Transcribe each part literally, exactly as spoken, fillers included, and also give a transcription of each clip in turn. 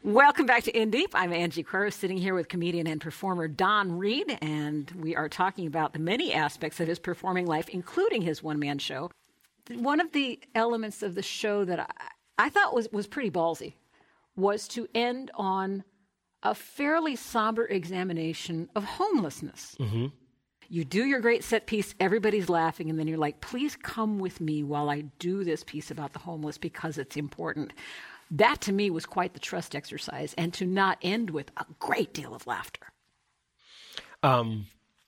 Welcome back to In Deep. I'm Angie Crow, sitting here with comedian and performer Don Reed, and we are talking about the many aspects of his performing life, including his one-man show. One of the elements of the show that I, I thought was, was pretty ballsy was to end on a fairly somber examination of homelessness. Mm-hmm. You do your great set piece, everybody's laughing, and then you're like, please come with me while I do this piece about the homeless because it's important. That, to me, was quite the trust exercise, and to not end with a great deal of laughter. Um,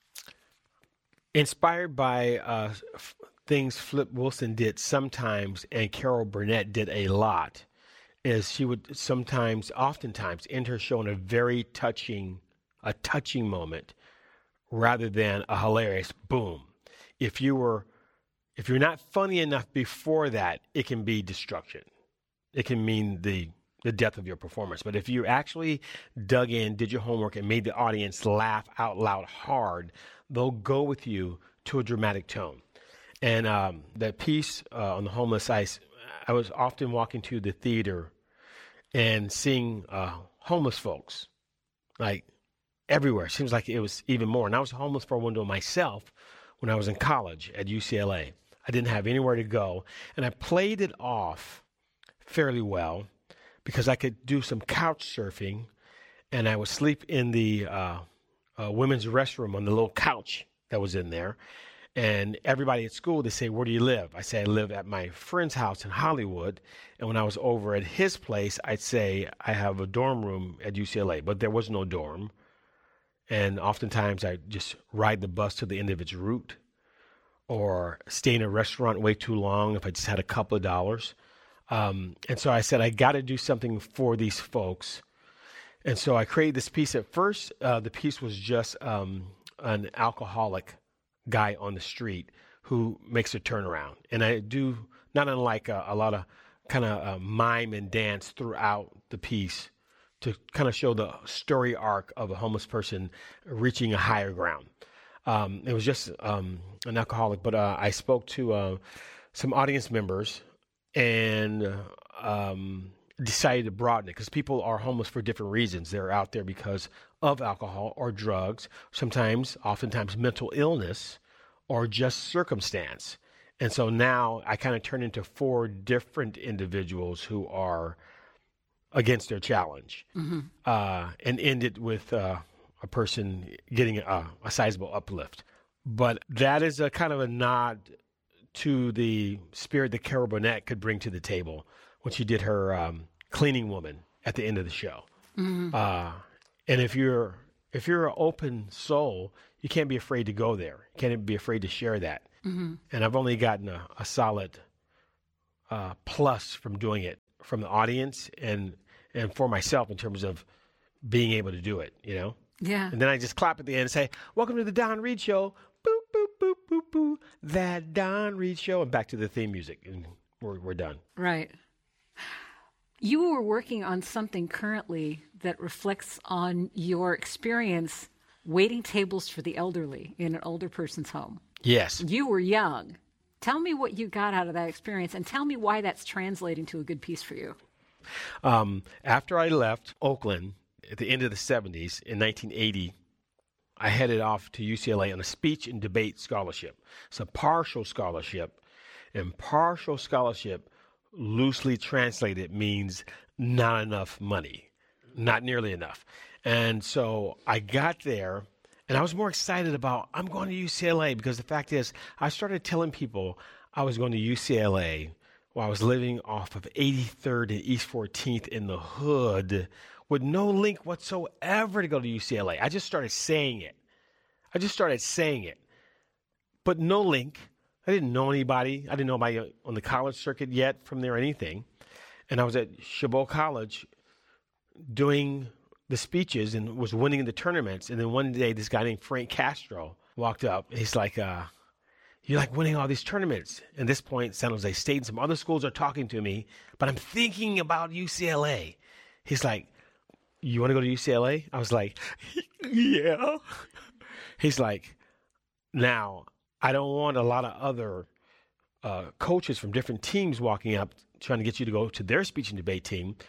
inspired by uh, f- things Flip Wilson did sometimes and Carol Burnett did a lot, is she would sometimes, oftentimes, end her show in a very touching, a touching moment rather than a hilarious boom. If you were, if you're not funny enough before that, it can be destruction. It can mean the the death of your performance. But if you actually dug in, did your homework, and made the audience laugh out loud hard, they'll go with you to a dramatic tone. And um, that piece uh, on the homeless, I, I was often walking to the theater and seeing uh, homeless folks, like everywhere. It seems like it was even more. And I was homeless for a window myself when I was in college at U C L A. I didn't have anywhere to go. And I played it off fairly well because I could do some couch surfing, and I would sleep in the uh, uh, women's restroom on the little couch that was in there. And everybody at school, they say, where do you live? I say, I live at my friend's house in Hollywood. And when I was over at his place, I'd say, I have a dorm room at U C L A, but there was no dorm. And oftentimes I just ride the bus to the end of its route or stay in a restaurant way too long if I just had a couple of dollars. Um, and so I said, I got to do something for these folks. And so I created this piece. At first, uh, the piece was just um, an alcoholic guy on the street who makes a turnaround. And I do, not unlike a, a lot of kind of uh, mime and dance throughout the piece to kind of show the story arc of a homeless person reaching a higher ground. Um, it was just um, an alcoholic, but uh, I spoke to uh, some audience members and um, decided to broaden it because people are homeless for different reasons. They're out there because of alcohol or drugs, sometimes, oftentimes mental illness or just circumstance. And so now I kind of turn into four different individuals who are against their challenge, mm-hmm. uh, and end it with uh, a person getting a, a sizable uplift. But that is a kind of a nod to the spirit that Carol Burnett could bring to the table when she did her um, cleaning woman at the end of the show. Mm-hmm. Uh, and if you're if you're an open soul, you can't be afraid to go there. You can't be afraid to share that. Mm-hmm. And I've only gotten a, a solid uh, plus from doing it from the audience and and for myself in terms of being able to do it, you know? Yeah. And then I just clap at the end and say, welcome to the Don Reed Show. Boop, boop, boop, boop, boop. That Don Reed Show. And back to the theme music. And we're, we're done. Right. You were working on something currently that reflects on your experience waiting tables for the elderly in an older person's home. Yes. You were young. Tell me what you got out of that experience and tell me why that's translating to a good piece for you. Um, after I left Oakland at the end of the seventies in nineteen eighty, I headed off to U C L A on a speech and debate scholarship. It's a partial scholarship, and partial scholarship, loosely translated, means not enough money, not nearly enough. And so I got there, and I was more excited about, I'm going to U C L A, because the fact is, I started telling people I was going to U C L A while I was living off of eighty-third and East fourteenth in the hood with no link whatsoever to go to U C L A. I just started saying it. I just started saying it, but no link. I didn't know anybody. I didn't know anybody on the college circuit yet from there or anything. And I was at Chabot College doing the speeches and was winning the tournaments. And then one day, this guy named Frank Castro walked up. He's like, uh, you're like winning all these tournaments. At this point, San Jose State and some other schools are talking to me, but I'm thinking about U C L A. He's like, you want to go to U C L A? I was like, yeah. He's like, now, I don't want a lot of other uh, coaches from different teams walking up trying to get you to go to their speech and debate team.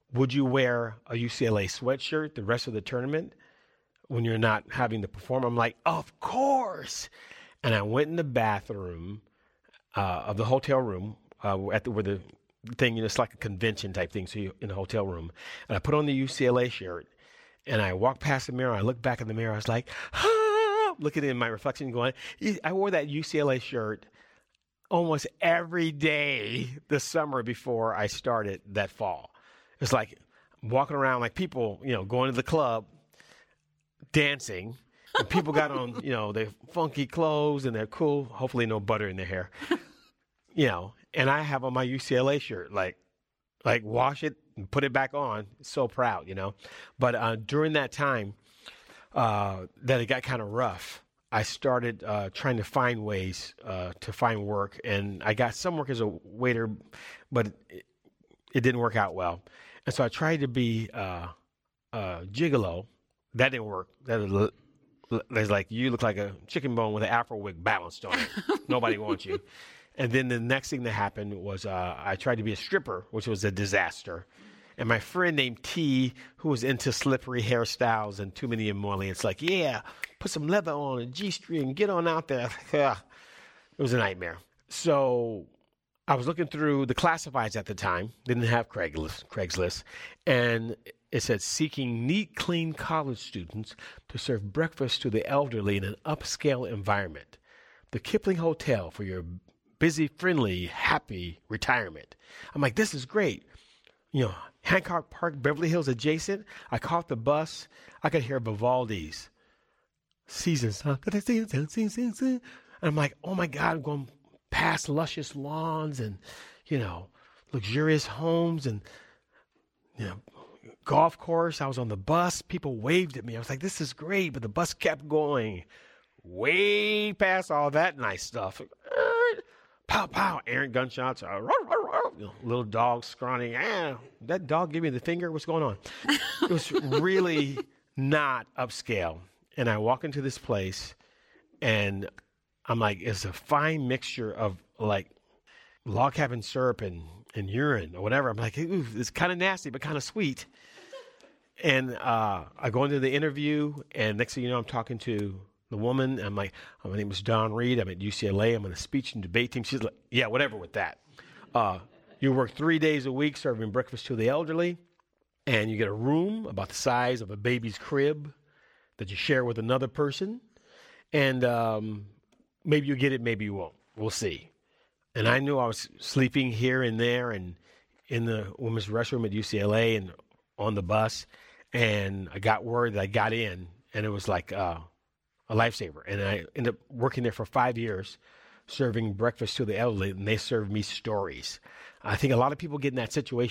would you wear a U C L A sweatshirt the rest of the tournament when you're not having to perform? I'm like, of course. And I went in the bathroom uh, of the hotel room uh, at the, where the thing, you know, it's like a convention type thing. So you in the hotel room, and I put on the U C L A shirt, and I walked past the mirror. I looked back in the mirror. I was like, ah, looking in my reflection, going, I wore that U C L A shirt almost every day this summer before I started that fall. It's like walking around like people, you know, going to the club, dancing, and people got on, you know, their funky clothes and they're cool. Hopefully no butter in their hair, you know, and I have on my U C L A shirt, like, like wash it and put it back on. So proud, you know. But uh, during that time uh, that it got kind of rough, I started uh, trying to find ways uh, to find work. And I got some work as a waiter, but it, it didn't work out well. And so I tried to be uh, uh, gigolo. That didn't work. That was, was like, you look like a chicken bone with an afro wig balanced on it. Nobody wants you. And then the next thing that happened was uh, I tried to be a stripper, which was a disaster. And my friend named T, who was into slippery hairstyles and too many emollients, like, yeah, put some leather on a G-string, get on out there. It was a nightmare. So I was looking through the classifieds at the time, didn't have Craigslist, Craigslist, and it said, seeking neat, clean college students to serve breakfast to the elderly in an upscale environment. The Kipling Hotel for your busy, friendly, happy retirement. I'm like, this is great. You know, Hancock Park, Beverly Hills adjacent. I caught the bus. I could hear Vivaldi's Seasons. And I'm like, oh my God, I'm going past luscious lawns and, you know, luxurious homes and, you know, golf course. I was on the bus. People waved at me. I was like, this is great. But the bus kept going way past all that nice stuff. Pow, pow, errant gunshots. Uh, you know, little dog scrawny. Ah, that dog gave me the finger. What's going on? It was really not upscale. And I walk into this place, and I'm like, it's a fine mixture of like log cabin syrup and, and urine or whatever. I'm like, ooh, it's kind of nasty, but kind of sweet. And uh, I go into the interview, and next thing you know, I'm talking to the woman. I'm like, oh, my name is Don Reed. I'm at U C L A. I'm on a speech and debate team. She's like, yeah, whatever with that. Uh, you work three days a week serving breakfast to the elderly, and you get a room about the size of a baby's crib that you share with another person. And um, maybe you get it, maybe you won't. We'll see. And I knew I was sleeping here and there and in the women's restroom at U C L A and on the bus. And I got word that I got in, and it was like uh, a lifesaver. And I ended up working there for five years, serving breakfast to the elderly, and they served me stories. I think a lot of people get in that situation